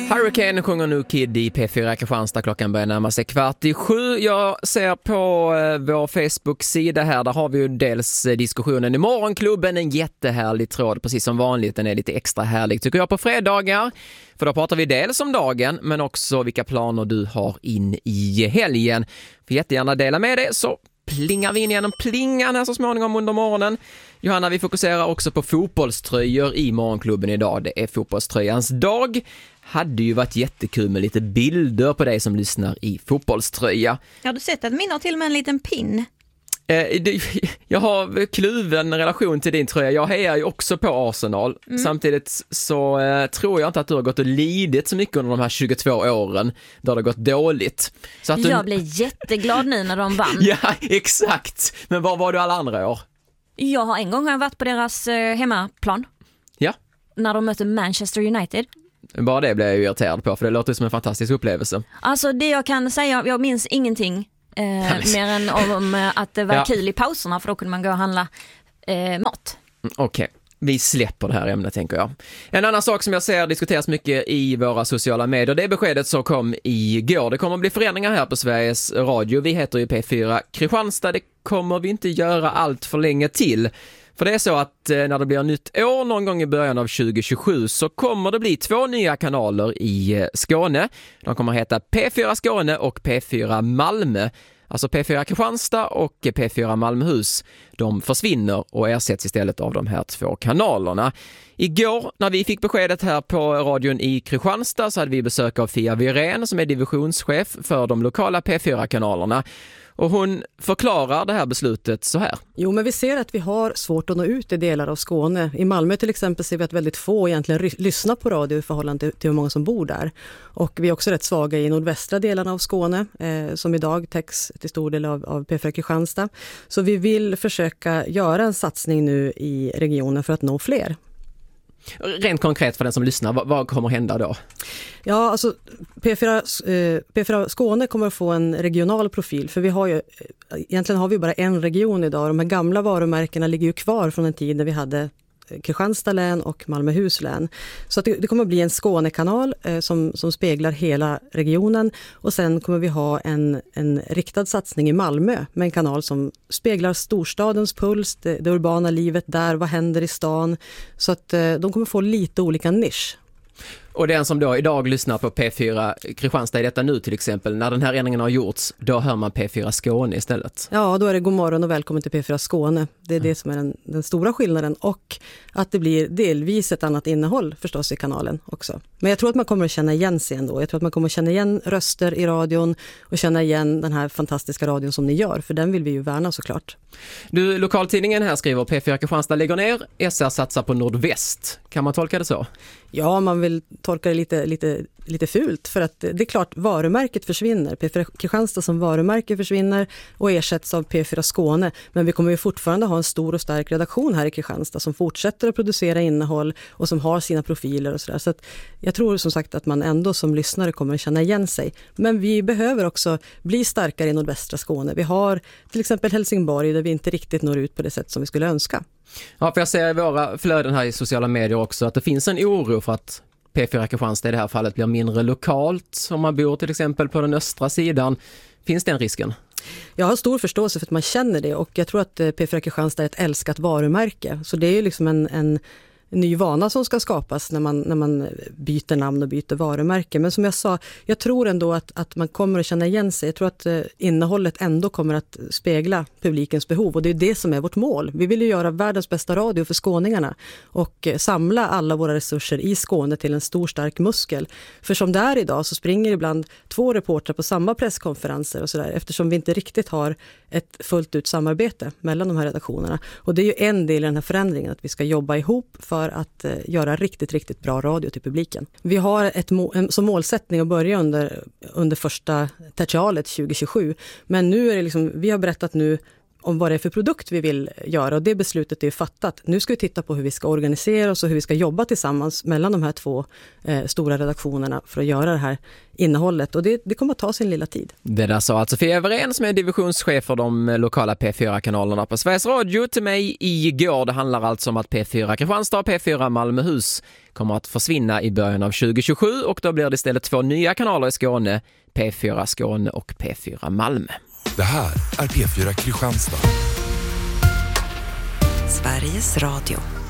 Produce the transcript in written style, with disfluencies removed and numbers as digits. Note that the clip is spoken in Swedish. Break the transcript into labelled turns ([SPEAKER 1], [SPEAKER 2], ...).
[SPEAKER 1] Hurricane sjunger nu Kid i P4 Kristianstad. Klockan börjar närma sig 6:15. Jag ser på vår Facebook-sida här. Där har vi ju dels diskussionen i Morgonklubben. En jättehärlig tråd, precis som vanligt. Den är lite extra härlig tycker jag på fredagar. För då pratar vi dels om dagen men också vilka planer du har in i helgen. För jättegärna dela med dig så plingar vi in genom plingan här så småningom under morgonen. Johanna, vi fokuserar också på fotbollströjor i Morgonklubben idag. Det är fotbollströjans dag. Hade ju varit jättekul med lite bilder på dig som lyssnar i fotbollströja.
[SPEAKER 2] Ja, du sett att min har till med en liten pin.
[SPEAKER 1] Jag har kluven relation till din tröja. Jag hejar ju också på Arsenal. Samtidigt så tror jag inte att du har gått och lidit så mycket under de här 22 åren då det har gått dåligt. Så att
[SPEAKER 2] jag blev jätteglad nu när de vann.
[SPEAKER 1] Ja, exakt. Men var var du alla andra år?
[SPEAKER 2] Jag har en gång varit på deras hemmaplan.
[SPEAKER 1] Ja.
[SPEAKER 2] När de mötte Manchester United.
[SPEAKER 1] Bara det blev jag ju irriterad på, för det låter som en fantastisk upplevelse.
[SPEAKER 2] Alltså det jag kan säga, jag minns ingenting mer än om att det var kul i pauserna, för då kunde man gå och handla mat.
[SPEAKER 1] Okej. Vi släpper det här ämnet, tänker jag. En annan sak som jag ser diskuteras mycket i våra sociala medier, det är beskedet som kom igår. Det kommer att bli förändringar här på Sveriges Radio. Vi heter ju P4 Kristianstad. Det kommer vi inte göra allt för länge till. För det är så att när det blir nytt år någon gång i början av 2027 så kommer det bli 2 nya kanaler i Skåne. De kommer att heta P4 Skåne och P4 Malmö. Alltså P4 Kristianstad och P4 Malmöhus, de försvinner och ersätts istället av de här 2 kanalerna. Igår när vi fick beskedet här på radion i Kristianstad så hade vi besök av Fia Wirén som är divisionschef för de lokala P4-kanalerna. Och hon förklarar det här beslutet så här.
[SPEAKER 3] Jo, men vi ser att vi har svårt att nå ut i delar av Skåne. I Malmö till exempel ser vi att väldigt få egentligen lyssnar på radio i förhållande till hur många som bor där. Och vi är också rätt svaga i nordvästra delarna av Skåne som idag täcks till stor del av P4 Kristianstad. Så vi vill försöka göra en satsning nu i regionen för att nå fler.
[SPEAKER 1] Rent konkret för den som lyssnar, vad kommer hända då?
[SPEAKER 3] Ja, alltså P4 Skåne kommer att få en regional profil, för egentligen har vi bara en region idag. De här gamla varumärkena ligger ju kvar från en tid när vi hade Kristianstad län och Malmöhus län. Så att det kommer att bli en Skånekanal som speglar hela regionen, och sen kommer vi ha en riktad satsning i Malmö med en kanal som speglar storstadens puls, det urbana livet där, vad händer i stan. Så att de kommer få lite olika nisch.
[SPEAKER 1] Och den som då idag lyssnar på P4 Kristianstad i detta nu till exempel, när den här ändringen har gjorts, då hör man P4 Skåne istället. Ja,
[SPEAKER 3] då är det god morgon och välkommen till P4 Skåne. Det är det som är den stora skillnaden, och att det blir delvis ett annat innehåll förstås i kanalen också. Men jag tror att man kommer att känna igen sig ändå. Jag tror att man kommer att känna igen röster i radion och känna igen den här fantastiska radion som ni gör, för den vill vi ju värna såklart.
[SPEAKER 1] Du, lokaltidningen här skriver P4 Kristianstad lägger ner, SR satsar på nordväst. Kan man tolka det så?
[SPEAKER 3] Ja, man vill tolka det lite fult, för att det är klart varumärket försvinner. P4 Kristianstad som varumärke försvinner och ersätts av P4 Skåne, men vi kommer ju fortfarande ha en stor och stark redaktion här i Kristianstad som fortsätter att producera innehåll och som har sina profiler och sådär. Så att jag tror som sagt att man ändå som lyssnare kommer att känna igen sig. Men vi behöver också bli starkare i nordvästra Skåne. Vi har till exempel Helsingborg där vi inte riktigt når ut på det sätt som vi skulle önska.
[SPEAKER 1] Ja, för jag ser i våra flöden här i sociala medier också att det finns en oro för att P4 Kristianstad i det här fallet blir mindre lokalt om man bor till exempel på den östra sidan. Finns den risken? Jag har stor förståelse för att man känner det, och jag tror att P4 Kristianstad är ett älskat varumärke. Så det är ju liksom en ny vana som ska skapas när man byter namn och byter varumärke. Men som jag sa, jag tror ändå att man kommer att känna igen sig. Jag tror att innehållet ändå kommer att spegla publikens behov, och det är det som är vårt mål. Vi vill ju göra världens bästa radio för skåningarna och samla alla våra resurser i Skåne till en stor stark muskel. För som det är idag så springer ibland 2 reportrar på samma presskonferenser och sådär, eftersom vi inte riktigt har ett fullt ut samarbete mellan de här redaktionerna. Och det är ju en del i den här förändringen, att vi ska jobba ihop för att göra riktigt, riktigt bra radio till publiken. Vi har som målsättning att börja under första tertialet 2027. Men nu är det liksom, vi har berättat nu
[SPEAKER 3] om vad det är för produkt vi vill göra, och det beslutet är fattat. Nu ska vi titta på hur vi ska organisera oss och hur vi ska jobba tillsammans mellan de här två stora redaktionerna för att göra det här innehållet, och det kommer att ta sin lilla tid.
[SPEAKER 1] Det där sa alltså Sofia Överens med divisionschef för de lokala P4-kanalerna på Sveriges Radio till mig igår. Det handlar alltså om att P4 Kristianstad och P4 Malmöhus kommer att försvinna i början av 2027, och då blir det istället 2 nya kanaler i Skåne, P4 Skåne och P4 Malmö.
[SPEAKER 4] Det här är P4 Kristianstad.
[SPEAKER 5] Sveriges Radio.